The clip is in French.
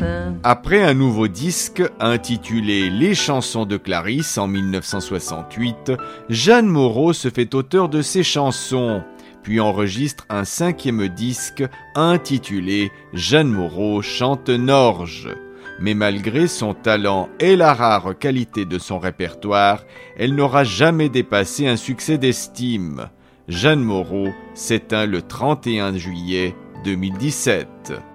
matin. Après un nouveau disque intitulé Les chansons de Clarisse en 1968, Jeanne Moreau se fait auteur de ses chansons, puis enregistre un 5e disque intitulé Jeanne Moreau chante Norge. Mais malgré son talent et la rare qualité de son répertoire, elle n'aura jamais dépassé un succès d'estime. Jeanne Moreau s'éteint le 31 juillet 2017.